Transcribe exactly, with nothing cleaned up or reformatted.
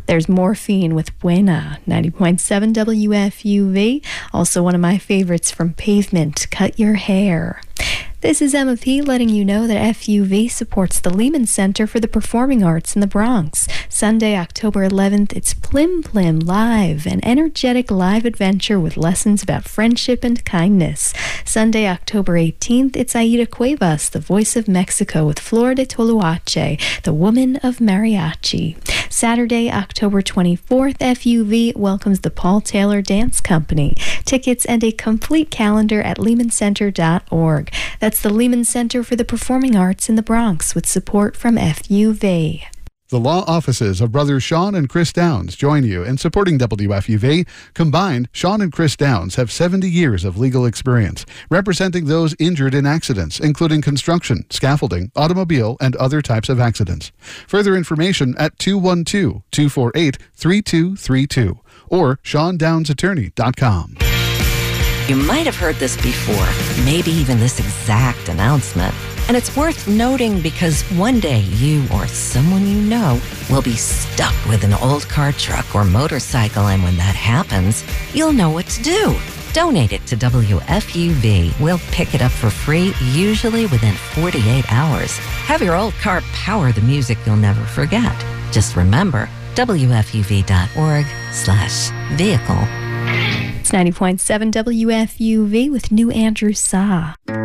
There's Morphine with Buena, ninety point seven W F U V. Also one of my favorites from Pavement, Cut Your Hair. This is Emma P. letting you know that F U V supports the Lehman Center for the Performing Arts in the Bronx. Sunday, October eleventh, it's Plim Plim Live, an energetic live adventure with lessons about friendship and kindness. Sunday, October eighteenth, it's Aida Cuevas, the voice of Mexico, with Flor de Toloache, the woman of mariachi. Saturday, October twenty-fourth, F U V welcomes the Paul Taylor Dance Company. Tickets and a complete calendar at lehman center dot org. That's the Lehman Center for the Performing Arts in the Bronx, with support from F U V. The law offices of brothers Sean and Chris Downs join you in supporting W F U V. Combined, Sean and Chris Downs have seventy years of legal experience, representing those injured in accidents, including construction, scaffolding, automobile, and other types of accidents. Further information at two one two, two four eight, three two three two or sean downs attorney dot com. You might have heard this before, maybe even this exact announcement. And it's worth noting because one day you or someone you know will be stuck with an old car, truck, or motorcycle, and when that happens, you'll know what to do. Donate it to W F U V. We'll pick it up for free, usually within forty-eight hours. Have your old car power the music you'll never forget. Just remember, W F U V dot org slash vehicle. It's ninety point seven W F U V with new Andrew Sa.